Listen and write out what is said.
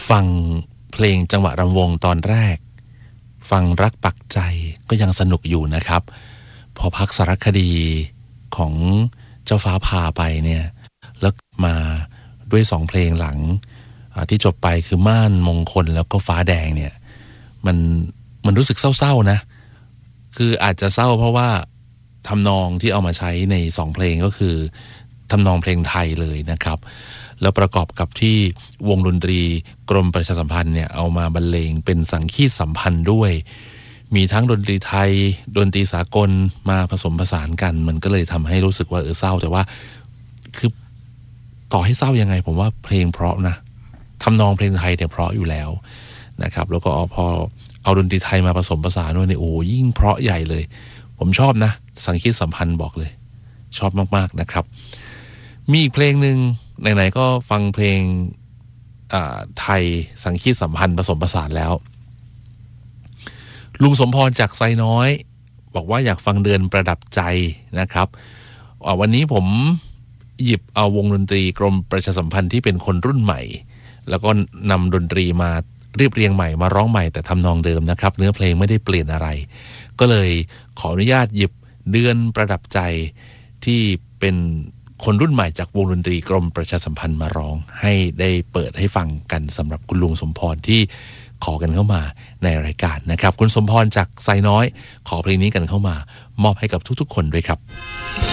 ฟังเพลงจังหวะรำวงตอนแรกฟังรักปักใจก็ยังสนุกอยู่นะครับพอพักสารคดีของเจ้าฟ้าพาไปเนี่ยแล้วมาด้วย2เพลงหลังที่จบไปคือม่านมงคลแล้วก็ฟ้าแดงเนี่ยมันรู้สึกเศร้าๆนะคืออาจจะเศร้าเพราะว่าทำนองที่เอามาใช้ใน2เพลงก็คือทำนองเพลงไทยเลยนะครับแล้วประกอบกับที่วงดนตรีกรมประชาสัมพันธ์เนี่ยเอามาบรรเลงเป็นสังคีตสัมพันธ์ด้วยมีทั้งดนตรีไทยดนตรีสากลมาผสมผสานกันมันก็เลยทำให้รู้สึกว่าเศร้าแต่ว่าคือต่อให้เศร้ายังไงผมว่าเพลงเพราะนะทำนองเพลงไทยเนี่ยเพราะอยู่แล้วนะครับแล้วก็พอเอาดนตรีไทยมาผสมผสานด้วยเนี่ยโอ้ยิ่งเพราะใหญ่เลยผมชอบนะสังคีตสัมพันธ์บอกเลยชอบมากๆนะครับมีอีกเพลงหนึ่งไหนๆก็ฟังเพลงไทยสังคีตสัมพันธ์ผสมผสานแล้วลุงสมพรจากไซน้อยบอกว่าอยากฟังเดือนประดับใจนะครับวันนี้ผมหยิบเอาวงดนตรีกรมประชาสัมพันธ์ที่เป็นคนรุ่นใหม่แล้วก็นำดนตรีมาเรียบเรียงใหม่มาร้องใหม่แต่ทำนองเดิมนะครับเนื้อเพลงไม่ได้เปลี่ยนอะไรก็เลยขออนุญาตหยิบเดือนประดับใจที่เป็นคนรุ่นใหม่จากวงดนตรีกรมประชาสัมพันธ์มาร้องให้ได้เปิดให้ฟังกันสำหรับคุณลุงสมพรที่ขอกันเข้ามาในรายการนะครับคุณสมพรจากไซน้อยขอเพลงนี้กันเข้ามามอบให้กับทุกๆคนด้วยครับ